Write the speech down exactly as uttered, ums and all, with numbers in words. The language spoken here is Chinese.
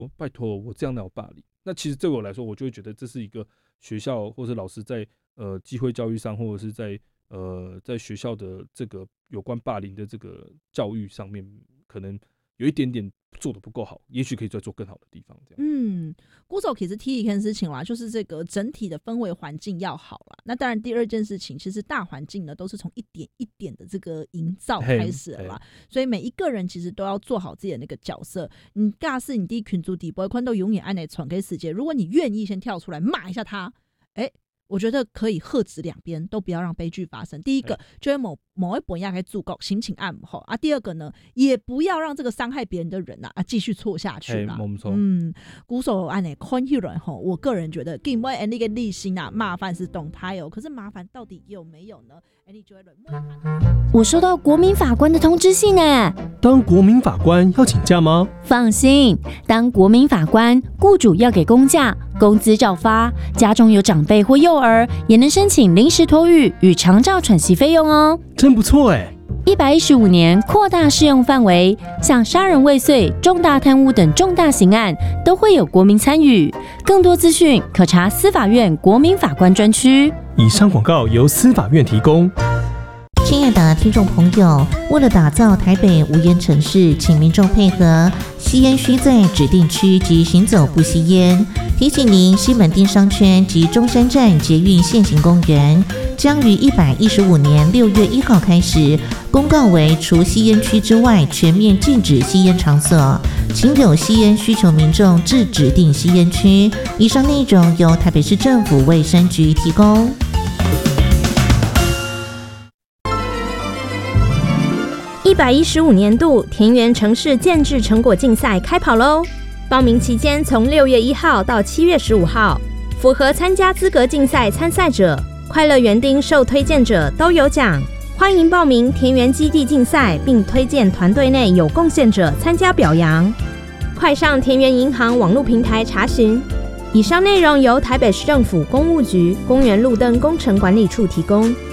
拜托我这样哪有霸凌？那其实对我来说，我就会觉得这是一个学校或是老师在呃机会教育上，或者是在呃在学校的这个有关霸凌的这个教育上面，可能有一点点做得不够好，也许可以再做更好的地方。这样， 嗯，鼓手其实提一件事情啦，就是这个整体的氛围环境要好啦。那当然，第二件事情，其实大环境呢都是从一点一点的这个营造开始了啦。所以每一个人其实都要做好自己的那个角色。你尬是你第一群组底不会看到永远按来传给世界。如果你愿意先跳出来骂一下他，哎、欸。我觉得可以喝止两边都不要让悲剧发生。第一个就是某某一本要该注够心情按好啊，第二个呢也不要让这个伤害别人的人啊啊继续错下去啦。嗯，鼓手按呢宽一人吼，我个人觉得因为那个立心啊麻烦是动态哦，可是麻烦到底有没有呢？ 我收到国民法官的通知信哎， 当国民法官要请假吗？ 放心，当国民法官，雇主要给公假，工资照发，家中有长辈或幼儿，也能申请临时托育与长照喘息费用哦。 真不错哎！ 一百一十五年扩大适用范围，像杀人未遂、重大贪污等重大刑案都会有国民参与。更多资讯可查司法院国民法官专区。 以上广告由司法院提供。 亲爱的听众朋友，为了打造台北无烟城市，请民众配合，吸烟需在指定区及行走不吸烟。提醒您，西门町商圈及中山站捷运现行公园将于一百一十五年六月一号开始公告为除吸烟区之外全面禁止吸烟场所，请有吸烟需求民众至指定吸烟区。以上内容由台北市政府卫生局提供。 一百一十五年度田园城市建制成果竞赛开跑喽！报名期间从六月一号到七月十五号，符合参加资格竞赛参赛者、快乐园丁受推荐者都有奖。欢迎报名田园基地竞赛，并推荐团队内有贡献者参加表扬。快上田园银行网络平台查询。以上内容由台北市政府公务局公园路灯工程管理处提供。